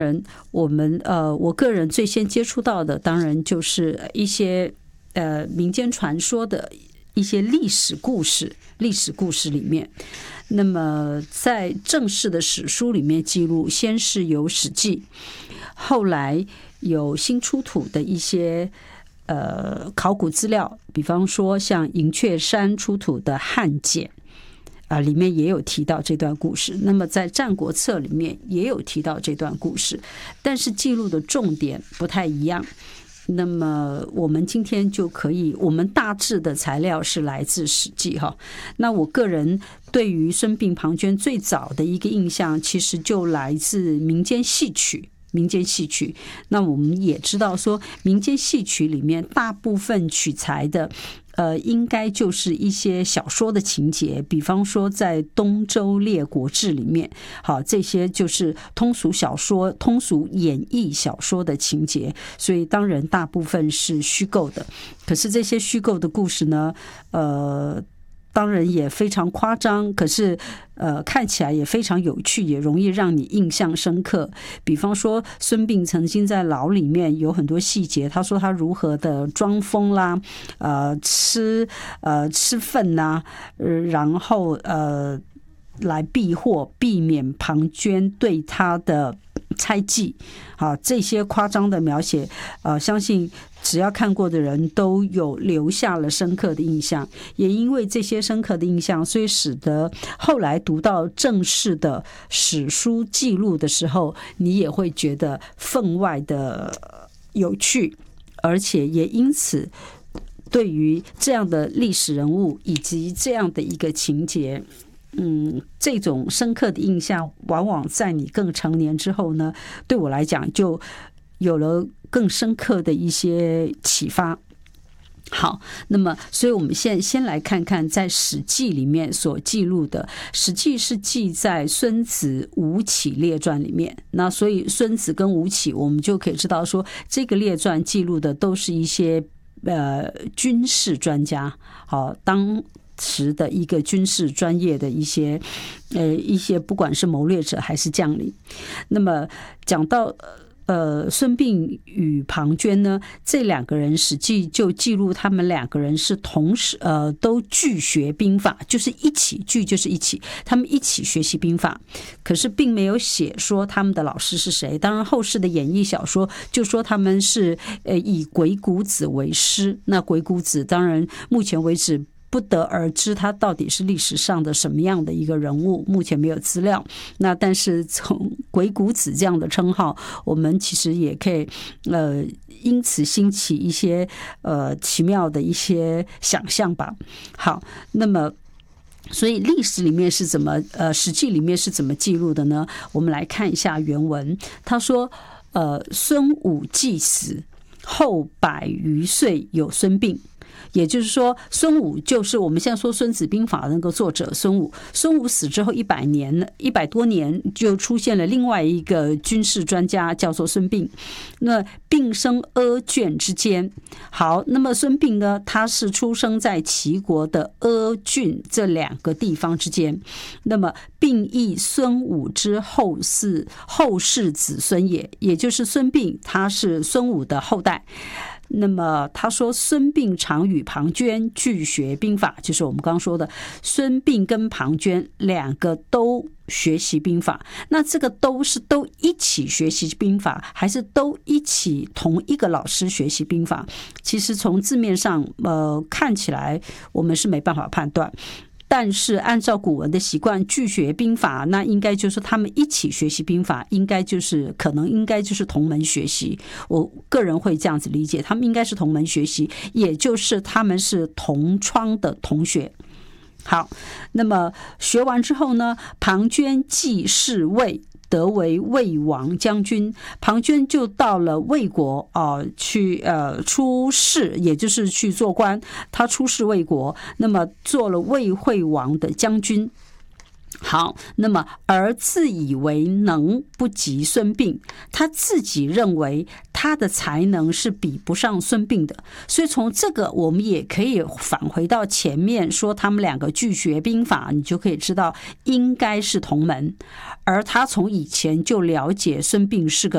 我个人最先接触到的，当然就是一些民间传说的一些历史故事里面。那么在正式的史书里面记录，先是有《史记》，后来有新出土的一些考古资料，比方说像银雀山出土的汉简里面也有提到这段故事。那么在《战国策》里面也有提到这段故事，但是记录的重点不太一样。那么我们今天就可以，我们大致的材料是来自《史记》哈。那我个人对于孙膑、庞涓最早的一个印象，其实就来自民间戏曲。那我们也知道说，民间戏曲里面大部分取材的应该就是一些小说的情节，比方说在《东周列国志》里面，好，这些就是通俗小说、通俗演绎小说的情节，所以当然大部分是虚构的。可是这些虚构的故事呢，当然也非常夸张，可是看起来也非常有趣，也容易让你印象深刻。比方说孙膑曾经在牢里面有很多细节，他说他如何的装疯啦，吃粪啦，然后来避祸，避免庞涓对他的猜忌。好，这些夸张的描写，相信只要看过的人都有留下了深刻的印象。也因为这些深刻的印象，所以使得后来读到正式的史书记录的时候，你也会觉得分外的有趣，而且也因此对于这样的历史人物以及这样的一个情节，这种深刻的印象往往在你更成年之后呢，对我来讲就有了更深刻的一些启发。好，那么所以我们现在先来看看在《史记》里面所记录的。《史记》是记在孙子吴起列传里面，那所以孙子跟吴起，我们就可以知道说，这个列传记录的都是一些军事专家，好，当时的一个军事专业的一些不管是谋略者还是将领。那么讲到孙膑与庞涓呢，这两个人史记就记录他们两个人是同时都俱学兵法，就是一起，俱就是一起，他们一起学习兵法，可是并没有写说他们的老师是谁。当然后世的演绎小说就说他们是以鬼谷子为师，那鬼谷子当然目前为止不得而知他到底是历史上的什么样的一个人物，目前没有资料。那但是从鬼谷子这样的称号，我们其实也可以因此兴起一些奇妙的一些想象吧。好，那么所以历史里面是怎么史记里面是怎么记录的呢？我们来看一下原文。他说孙武既死，后100余岁有孙膑。也就是说，孙武就是我们现在说《孙子兵法》的那个作者孙武。孙武死之后100多年，就出现了另外一个军事专家，叫做孙膑。那膑生阿卷之间。好，那么孙膑呢，他是出生在齐国的阿郡这两个地方之间。那么膑亦孙武之后世子孙也，也就是孙膑他是孙武的后代。那么他说孙膑常与庞涓俱学兵法，就是我们刚刚说的孙膑跟庞涓两个都学习兵法。那这个都一起学习兵法，还是都一起同一个老师学习兵法？其实从字面上看起来我们是没办法判断，但是按照古文的习惯，俱学兵法，那应该就是他们一起学习兵法，可能应该就是同门学习。我个人会这样子理解，他们应该是同门学习，也就是他们是同窗的同学。好，那么学完之后呢，庞涓继侍卫，得为魏王将军。庞涓就到了魏国去出仕，也就是去做官。他出仕魏国，那么做了魏惠王的将军。好，那么而自以为能不及孙膑，他自己认为他的才能是比不上孙膑的。所以从这个我们也可以返回到前面说他们两个俱学兵法，你就可以知道应该是同门。而他从以前就了解孙膑是个